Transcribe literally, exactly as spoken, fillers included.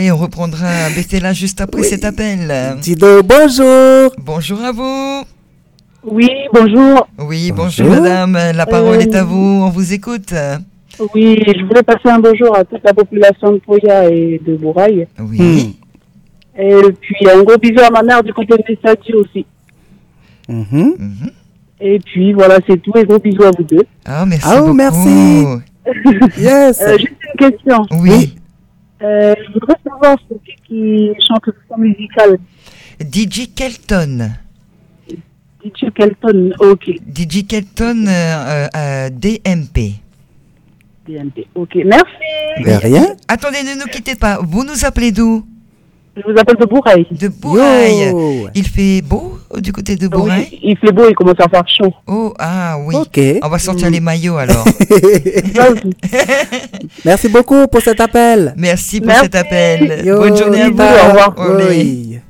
et on reprendra Bethela juste après Oui. cet appel. Dido, bonjour. Bonjour à vous. Oui, bonjour. Oui, Bonjour. bonjour madame, la parole Euh, est à vous, on vous écoute. Oui, je voulais passer un bonjour à toute la population de Poya et de Bourail. Oui. Et puis un gros bisou à ma mère du côté de Messadi aussi. Mhm. Mhm. Et puis voilà, c'est tout. Et gros bisous à vous deux. Ah, merci Ah, beaucoup. merci. Yes. Euh, juste une question. Oui. Euh, je voudrais savoir c'est qui qui chante le son musical. D J Kelton. D J Kelton, ok. D J Kelton euh, euh, D M P. D M P, ok. Merci. De rien. Attendez, ne nous quittez pas. Vous nous appelez d'où? Je vous appelle de Bourail. De Bourail. Yo. Il fait beau du côté de Bourail? Oui, il fait beau, il commence à faire chaud. Oh, ah oui. Ok. On va sortir les maillots alors. Vas-y. Merci beaucoup pour cet appel. Merci pour Merci. cet appel. Yo, Bonne journée à vous. Rita. Au revoir. Olé. Oui.